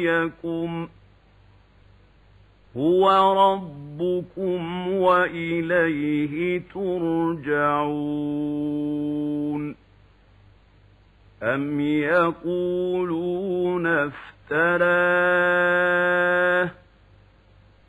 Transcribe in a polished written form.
يُغْوِيَكُمْ هُوَ رَبُّكُمْ وَإِلَيْهِ تُرْجَعُونَ أَمْ يَقُولُونَ افْتَرَىٰ